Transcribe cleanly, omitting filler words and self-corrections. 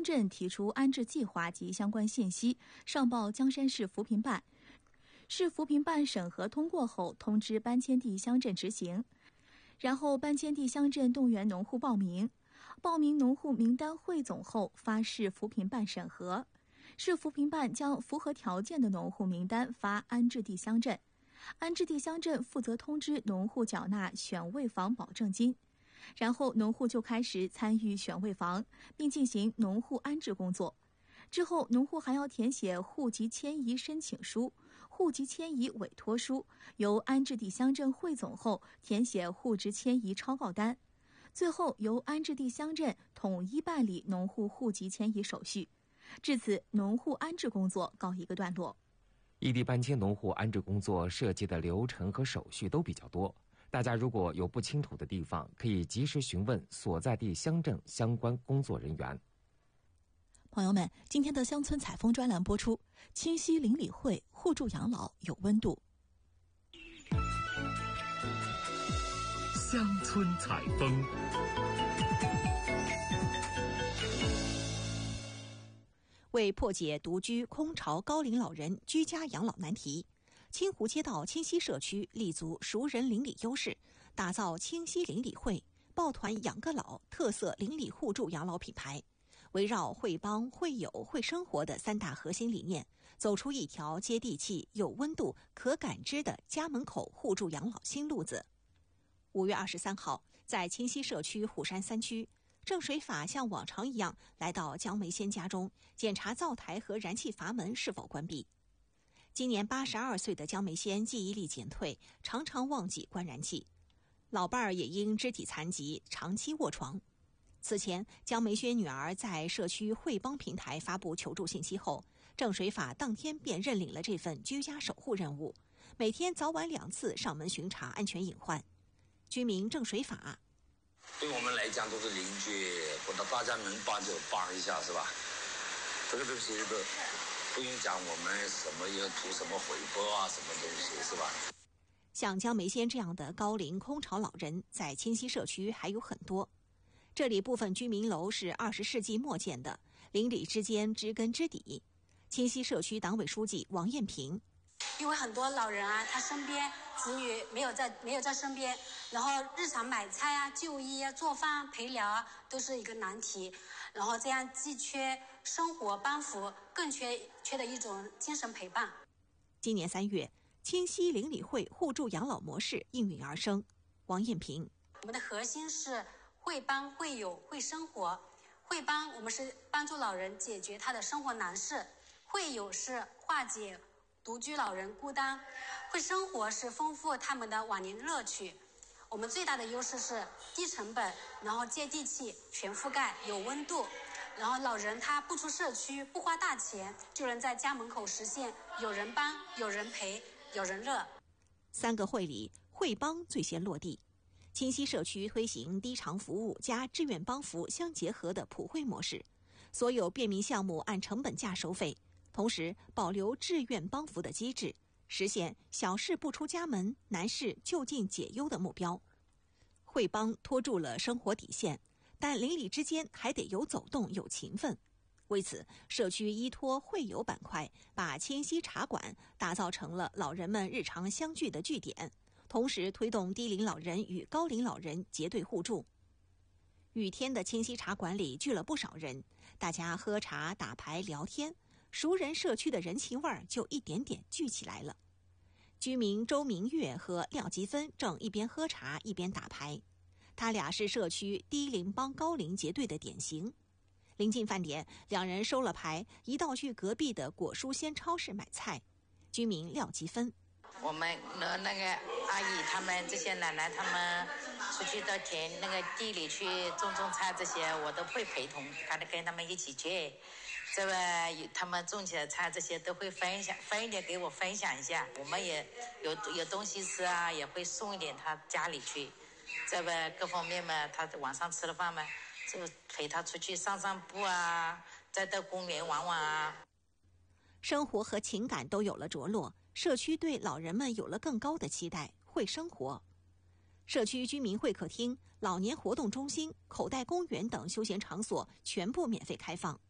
乡镇提出安置计划及相关信息，上报江山市扶贫办。市扶贫办审核通过后，通知搬迁地乡镇执行。然后搬迁地乡镇动员农户报名，报名农户名单汇总后发市扶贫办审核。市扶贫办将符合条件的农户名单发安置地乡镇，安置地乡镇负责通知农户缴纳选位房保证金，然后农户就开始参与选位房，并进行农户安置工作。之后，农户还要填写户籍迁移申请书、户籍迁移委托书，由安置地乡镇汇总后填写户籍迁移抄告单，最后由安置地乡镇统一办理农户户籍迁移手续。至此，农户安置工作告一个段落。 异地搬迁农户安置工作涉及的流程和手续都比较多，大家如果有不清楚的地方，可以及时询问所在地乡镇相关工作人员。 朋友们，今天的乡村采风专栏播出，清溪邻里会互助养老有温度。 乡村采风。 为破解独居空巢高龄老人居家养老难题，清湖街道清溪社区立足熟人邻里优势，打造清溪邻里会抱团养个老特色邻里互助养老品牌，围绕会帮、会友、会生活的三大核心理念，走出一条接地气、有温度、可感知的家门口互助养老新路子。5月23号，在清溪社区虎山3区，郑水法像往常一样来到江梅仙家中，检查灶台和燃气阀门是否关闭。今年82岁的江梅仙记忆力减退，常常忘记关燃气，老伴儿也因肢体残疾长期卧床。此前，江梅轩女儿在社区会帮平台发布求助信息后，郑水法当天便认领了这份居家守护任务，每天早晚2次上门巡查安全隐患。居民郑水法： 对我们来讲都是邻居，或者大家能帮就帮一下，是吧？这个东西都不用讲我们什么要图什么回报啊，什么东西，是吧？ 像江梅仙这样的高龄空巢老人，在清溪社区还有很多。这里部分居民楼是20世纪末建的，邻里之间知根知底。清溪社区党委书记王艳平： 因为很多老人啊，他身边子女没有在身边，然后日常买菜啊、就医啊、做饭、陪聊啊，都是一个难题。然后这样既缺生活帮扶，更缺的一种精神陪伴。 今年3月，清溪邻里会互助养老模式应运而生。王艳平： 我们的核心是会帮、会友、会生活。会帮，我们是帮助老人解决他的生活难事；会友是化解独居老人孤单；会生活是丰富他们的晚年乐趣。我们最大的优势是低成本，然后接地气、全覆盖、有温度。然后老人他不出社区，不花大钱，就能在家门口实现有人帮、有人陪、有人乐。 3个会里，会帮最先落地。清溪社区推行低偿服务加志愿帮扶相结合的普惠模式，所有便民项目按成本价收费，同时保留志愿帮扶的机制，实现小事不出家门，难事就近解忧的目标。会帮拖住了生活底线，但邻里之间还得有走动、有情分。为此，社区依托会友板块，把清溪茶馆打造成了老人们日常相聚的据点，同时推动低龄老人与高龄老人结对互助。雨天的清溪茶馆里聚了不少人，大家喝茶、打牌、聊天，熟人社区的人情味儿就一点点聚起来了。居民周明月和廖吉芬正一边喝茶一边打牌，他俩是社区低龄帮高龄结对的典型。临近饭点，两人收了牌，一道去隔壁的果蔬鲜超市买菜。居民廖吉芬： 我们那个阿姨他们这些奶奶他们出去到田那个地里去种菜，这些我都会陪同，跟他们一起去。这个他们种起来菜这些都会分一点给我分享一下，我们也有东西吃啊，也会送一点他家里去。这个各方面嘛，他晚上吃了饭嘛，就陪他出去散步啊，再到公园玩玩啊。 生活和情感都有了着落，社区对老人们有了更高的期待，会生活。社区居民会客厅、老年活动中心、口袋公园等休闲场所全部免费开放。